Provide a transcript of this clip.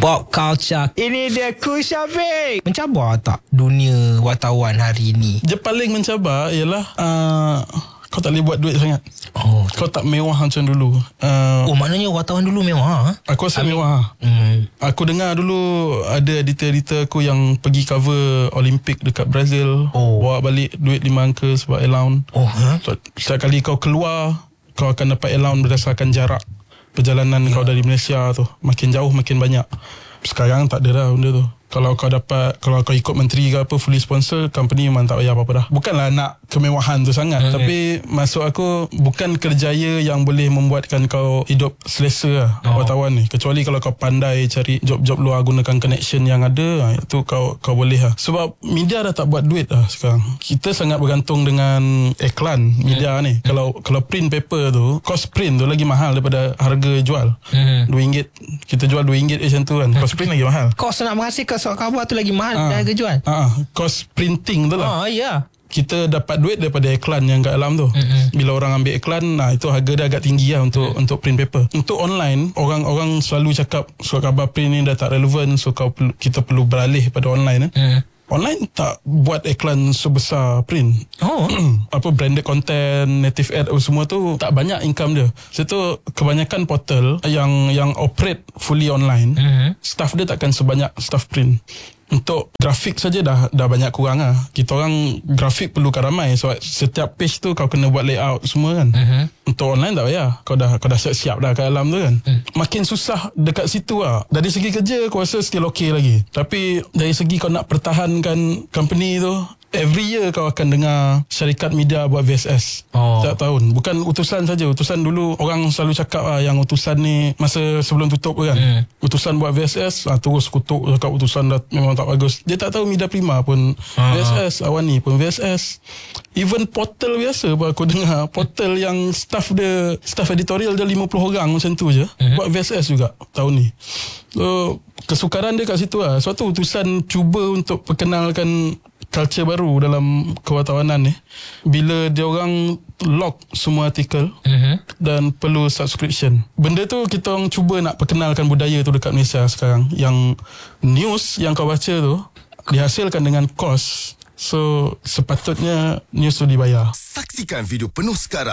Pop Culture. Ini dia Kushafiq. Mencabar tak dunia wartawan hari ini? Dia paling mencabar ialah kau tak boleh buat duit sangat. Kau tak mewah macam dulu. Maknanya wartawan dulu mewah. Aku rasa mewah. Aku dengar dulu ada editor-editor aku yang pergi cover Olimpik dekat Brazil. Bawa balik duit 5 angka sebab allowance. Setiap kali kau keluar, kau akan dapat allowance berdasarkan jarak perjalanan kau dari Malaysia tu. Makin jauh makin banyak. Sekarang tak ada dah benda tu. Kalau kau ikut menteri ke apa, fully sponsor, company memang tak payah apa-apa dah. Bukanlah nak kemewahan tu sangat, tapi maksud aku bukan kerjaya yang boleh membuatkan kau hidup selesa lah, wartawan ni. Kecuali kalau kau pandai cari job-job luar, gunakan connection yang ada, itu kau boleh lah. Sebab media dah tak buat duit lah sekarang. Kita sangat bergantung dengan iklan media ni. Kalau print paper tu, cost print tu lagi mahal daripada harga jual. RM2, kita jual RM2 macam tu kan. Cost print lagi mahal. Kos nak menghasilkan surat khabar tu lagi mahal dari harga jual. Cost printing tu lah. Ya. Kita dapat duit daripada iklan yang kat dalam tu. Bila orang ambil iklan, itu harga dia agak tinggi lah untuk print paper. Untuk online, orang selalu cakap surat khabar print ni dah tak relevan, so kita perlu beralih pada online. Online tak buat iklan sebesar print. Apa branded content, native ad semua tu tak banyak income dia. Sebab kebanyakan portal yang operate fully online, staff dia takkan sebanyak staff print. Untuk grafik saja dah banyak kurang lah. Kita orang grafik perlukan ramai. So setiap page tu kau kena buat layout semua kan. Untuk online tak payah. Kau dah siap dah kat dalam tu kan. Makin susah dekat situ lah. Dari segi kerja aku rasa still okay lagi. Tapi dari segi kau nak pertahankan company tu, every year kau akan dengar syarikat media buat VSS setiap tahun. Bukan utusan saja. Utusan dulu orang selalu cakap lah, yang utusan ni masa sebelum tutup kan, utusan buat VSS terus kutuk cakap utusan dah memang tak bagus. Dia tak tahu Media Prima pun VSS, Awani pun VSS. Even portal biasa pun aku dengar, portal yang staff editorial dia 50 orang macam tu je, buat VSS juga tahun ni. So kesukaran dia kat situ lah. Suatu utusan cuba untuk perkenalkan culture baru dalam kewartawanan ni, bila dia orang lock semua artikel dan perlu subscription. Benda tu kita orang cuba nak perkenalkan budaya tu dekat Malaysia sekarang, yang news yang kau baca tu dihasilkan dengan kos. So sepatutnya news tu dibayar. Saksikan video penuh sekarang